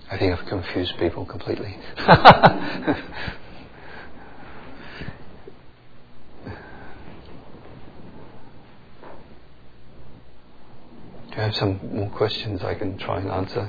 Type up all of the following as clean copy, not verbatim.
I think I've confused people completely. Do you have some more questions I can try and answer?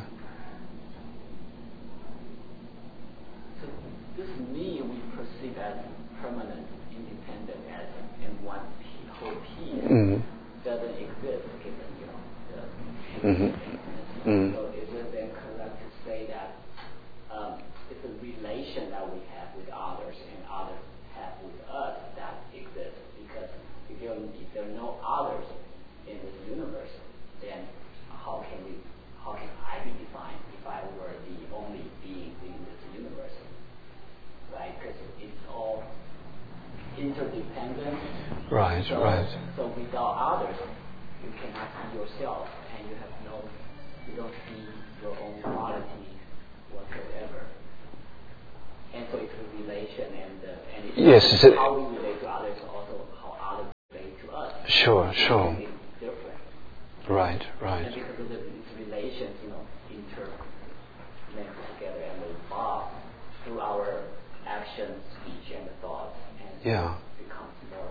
So this me we perceive as permanent, independent, as and one whole piece doesn't exist given the So is it then correct to say that it's a relation that we have with others and others have with us that exists? Because if there are no others in this universe, then how can I be defined if I were the only being in this universe? Right? Because it's all interdependent. Right. So without others, you cannot see yourself, and you don't see your own quality whatsoever. And so it's a relation, and it's how we relate to others, also how others relate to us. Sure. It's different. Right. And because of these relations, interconnect together and evolve through our actions, speech, and thoughts, and becomes more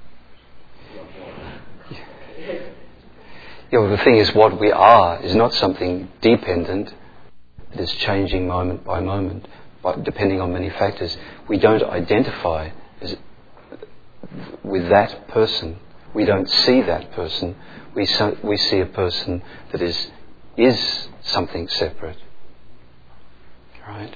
complicated. The thing is, what we are is not something dependent. It is changing moment by moment, depending on many factors. We don't identify with that person. We don't see that person. We see a person that is something separate. Right?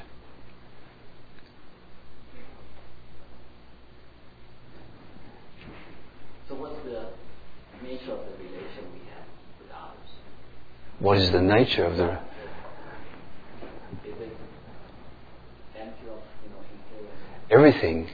So what's the nature of the relation we have with others? What is the nature of the... Is it empty of inherent? Everything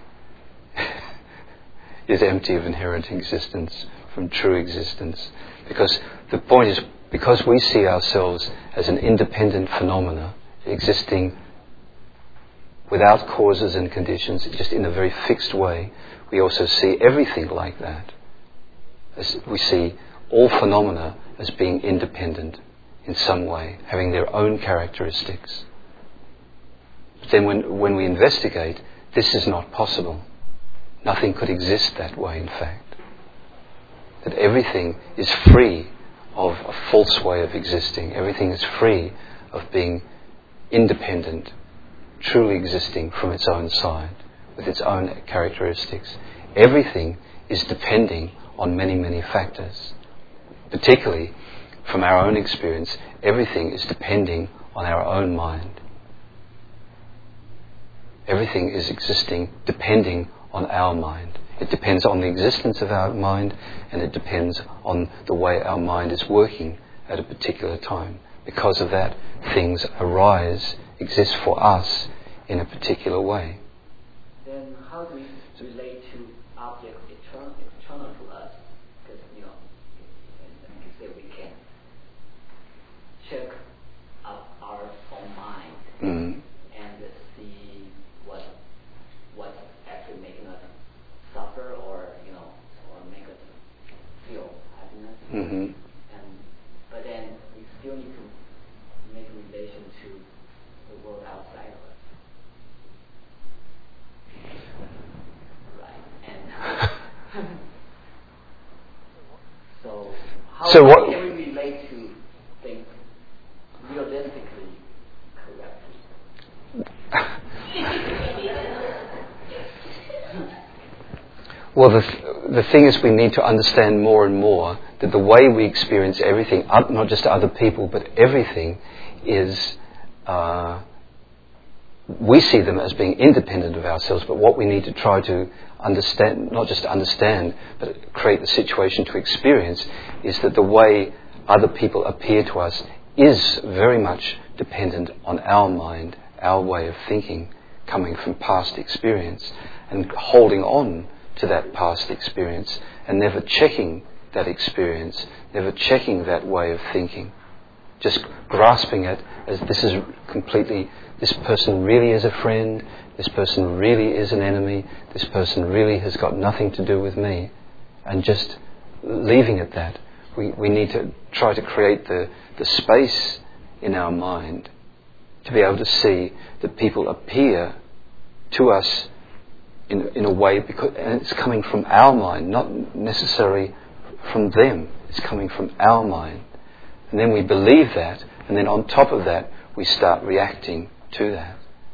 is empty of inherent existence from true existence. Because the point is, because we see ourselves as an independent phenomena existing without causes and conditions, just in a very fixed way, we also see everything like that. As we see all phenomena as being independent in some way, having their own characteristics. But then when we investigate, this is not possible. Nothing could exist that way, in fact. That everything is free of a false way of existing. Everything is free of being independent, truly existing from its own side, with its own characteristics. Everything is depending on many, many factors. Particularly from our own experience, everything is depending on our own mind. Everything is existing depending on our mind. It depends on the existence of our mind, and it depends on the way our mind is working at a particular time. Because of that, things exist for us in a particular way. Then how do we relate to objects external to us? Because, like you say, we can check out our own mind and see what's actually making us suffer or make us feel happiness. But then we still need to make a relation to the world outside of us. Right. And so how can we relate to things realistically correctly? Well, the thing is, we need to understand more and more that the way we experience everything, not just other people, but everything, is we see them as being independent of ourselves. But what we need to try to understand, not just understand, but create the situation to experience, is that the way other people appear to us is very much dependent on our mind, our way of thinking, coming from past experience, and holding on to that past experience and never checking that experience, never checking that way of thinking, just grasping it as this person really is a friend, this person really is an enemy, this person really has got nothing to do with me, and just leaving it that. We need to try to create the space in our mind to be able to see that people appear to us in a way, and it's coming from our mind, not necessarily from them. It's coming from our mind. And then we believe that, and then on top of that, we start reacting to that.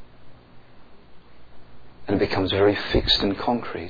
And it becomes very fixed and concrete.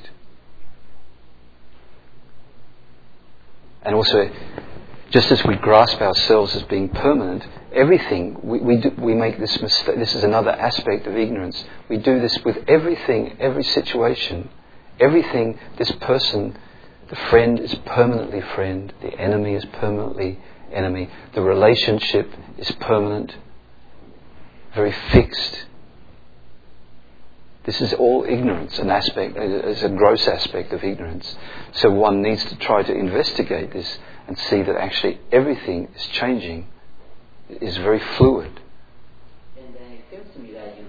And also, just as we grasp ourselves as being permanent, everything, we make this mistake. This is another aspect of ignorance. We do this with everything, every situation. Everything, this person, the friend is permanently friend. The enemy is permanently enemy. The relationship is permanent, very fixed. This is all ignorance, an aspect, it's a gross aspect of ignorance. So one needs to try to investigate this and see that actually everything is changing, is very fluid. And then it seems to me that then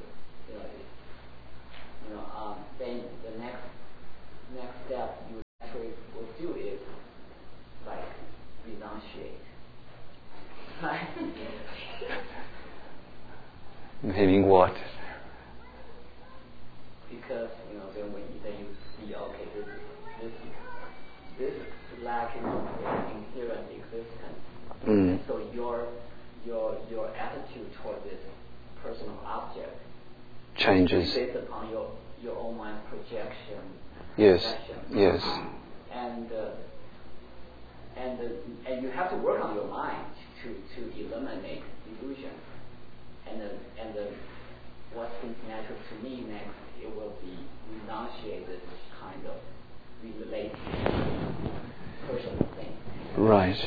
the next step you actually will do is like renunciate. Meaning what? Because then you see, okay, this lack of inherent existence. And so your attitude toward this personal object changes based upon your own mind projection. Yes. Projection. Yes. And you have to work on your mind to eliminate illusion. And what seems natural to me next, it will be renunciate this kind of related personal thing. Right.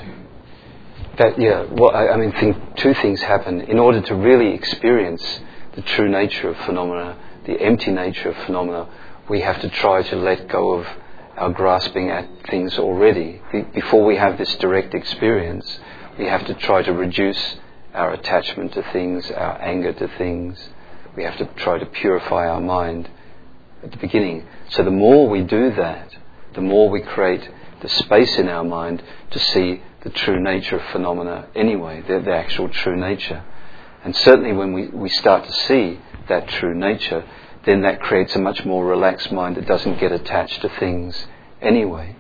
Two things happen. In order to really experience the true nature of phenomena, the empty nature of phenomena, we have to try to let go of our grasping at things already. Before we have this direct experience, we have to try to reduce our attachment to things, our anger to things. We have to try to purify our mind at the beginning. So the more we do that, the more we create the space in our mind to see the true nature of phenomena anyway, the actual true nature. And certainly when we start to see that true nature, then that creates a much more relaxed mind that doesn't get attached to things anyway.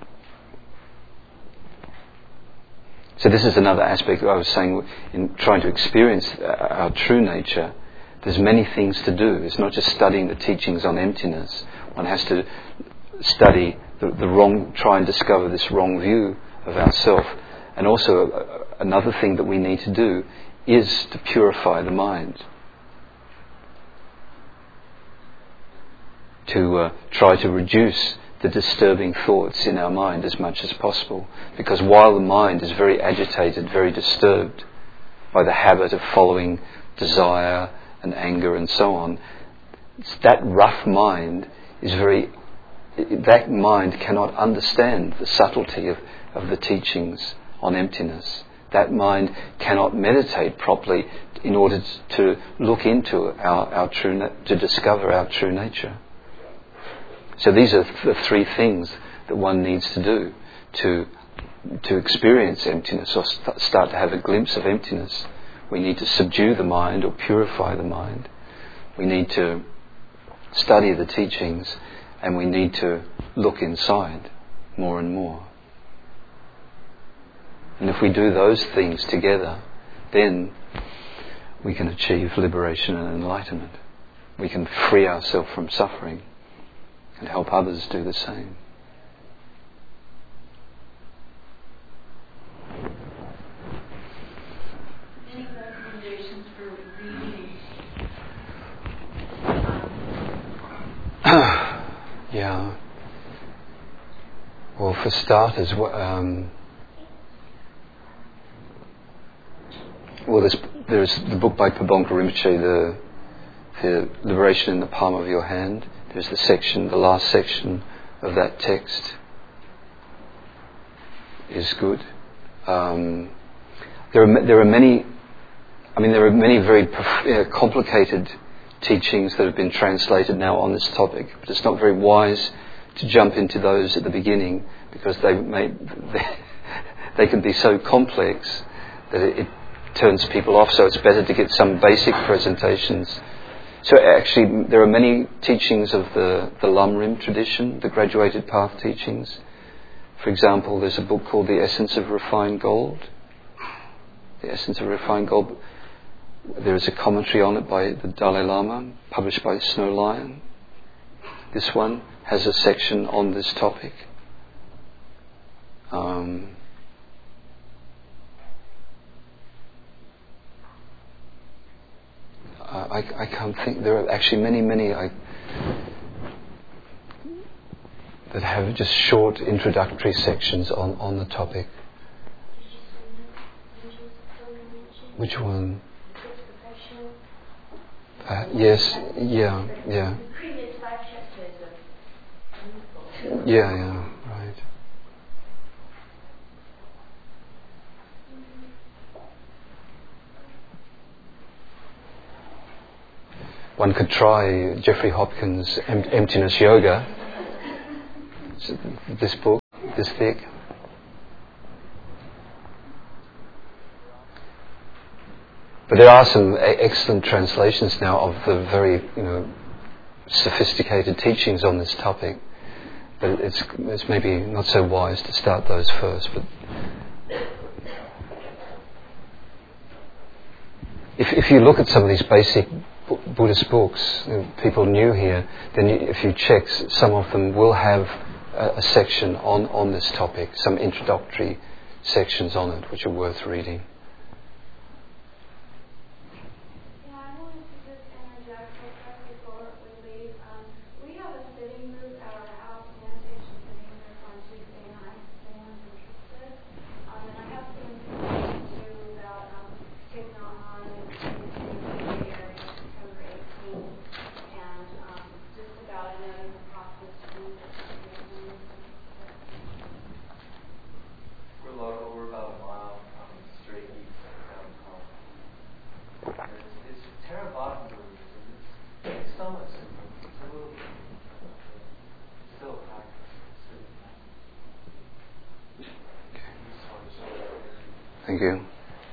So this is another aspect I was saying in trying to experience our true nature. There's many things to do. It's not just studying the teachings on emptiness. One has to study try and discover this wrong view of ourself. And also another thing that we need to do is to purify the mind. To try to reduce the disturbing thoughts in our mind as much as possible. Because while the mind is very agitated, very disturbed by the habit of following desire and anger and so on, that rough mind that mind cannot understand the subtlety of the teachings on emptiness. That mind cannot meditate properly in order to look into our true, to discover our true nature. So these are the three things that one needs to do to experience emptiness or start to have a glimpse of emptiness. We need to subdue the mind or purify the mind. We need to study the teachings, and we need to look inside more and more. And if we do those things together, then we can achieve liberation and enlightenment. We can free ourselves from suffering and help others do the same. Any recommendations for reading? Yeah. Well, for starters, there's the book by Pabongka Rinpoche, the Liberation in the Palm of Your Hand. There's the last section of that text is good. There are many very complicated teachings that have been translated now on this topic, but it's not very wise to jump into those at the beginning because they can be so complex that turns people off, so it's better to get some basic presentations. So actually, there are many teachings of the Lamrim tradition, the graduated path teachings. For example, there's a book called The Essence of Refined Gold. The Essence of Refined Gold. There is a commentary on it by the Dalai Lama, published by Snow Lion. This one has a section on this topic. I can't think. There are actually many that have just short introductory sections on the topic. Which one? Yes, yeah. Yeah, right. One could try Jeffrey Hopkins' Emptiness Yoga. This book, this thick. But there are some excellent translations now of the very, sophisticated teachings on this topic. But it's maybe not so wise to start those first. But if you look at some of these basic Buddhist books, people new here, then if you check, some of them will have a section on this topic, some introductory sections on it, which are worth reading. Yeah, I wanted to just interject real quick before we leave. We have a sitting group at our house, meditation sitting group on Tuesday nights, if anyone's interested. And I have some information too about taking online and the area September 18th, and just about knowing the process to do this. We're local. We're about a mile straight east of town hall. It's Theravada Buddhism. It's somewhat simple. It's a little bit still practice. Thank you.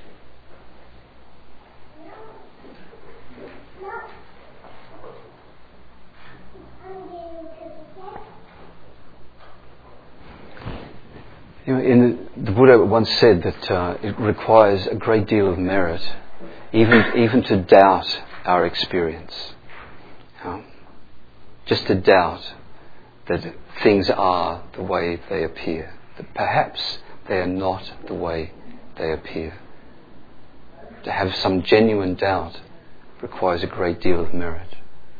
The Buddha once said that it requires a great deal of merit, even to doubt our experience. Just to doubt that things are the way they appear, that perhaps they are not the way they appear. To have some genuine doubt requires a great deal of merit.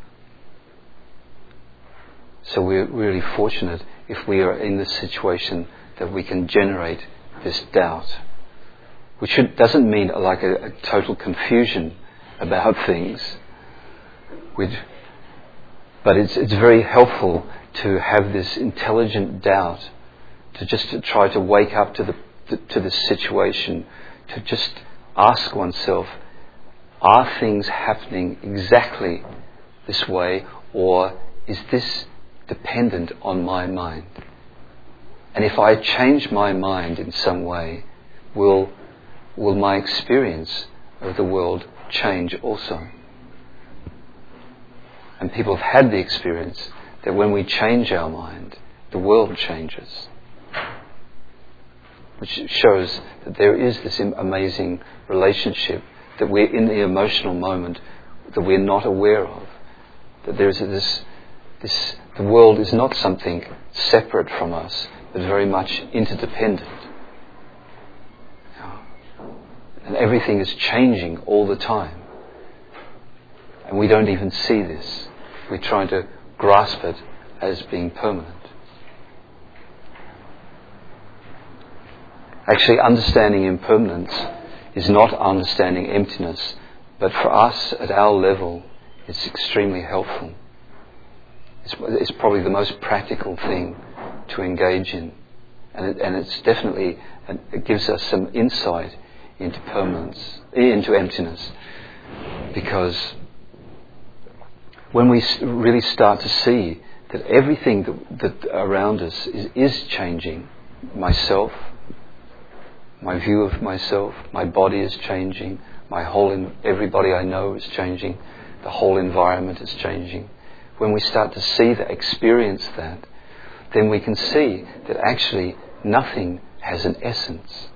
So we're really fortunate if we are in this situation that we can generate this doubt, which doesn't mean like a total confusion about things, but it's very helpful to have this intelligent doubt, to try to wake up to the situation, to just ask oneself, are things happening exactly this way, or is this dependent on my mind? And if I change my mind in some way, will my experience of the world change also? And people have had the experience that when we change our mind, the world changes. Which shows that there is this amazing relationship that we're in the emotional moment that we're not aware of. That there's the world is not something separate from us, but very much interdependent. And everything is changing all the time. And we don't even see this. We're trying to grasp it as being permanent. Actually, understanding impermanence is not understanding emptiness, but for us at our level, it's extremely helpful. It's probably the most practical thing to engage in, and it's definitely, it gives us some insight into permanence, into emptiness, because when we really start to see that everything that around us is changing, myself, my view of myself, my body is changing, everybody I know is changing, the whole environment is changing. When we start to see that, experience that, then we can see that actually nothing has an essence.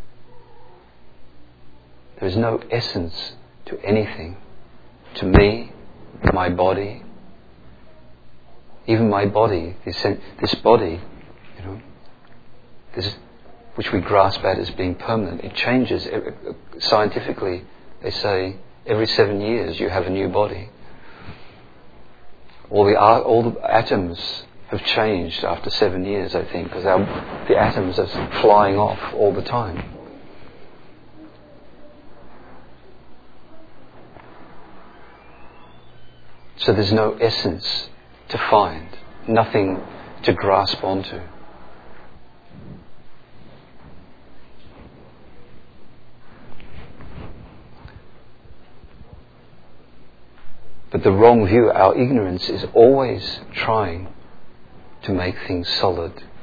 There is no essence to anything. To me, my body, even my body, this body, which we grasp at as being permanent, it changes. Scientifically, they say every 7 years you have a new body. All the atoms have changed after 7 years, I think, because the atoms are flying off all the time. So there's no essence to find, nothing to grasp onto. But the wrong view, our ignorance, is always trying to make things solid,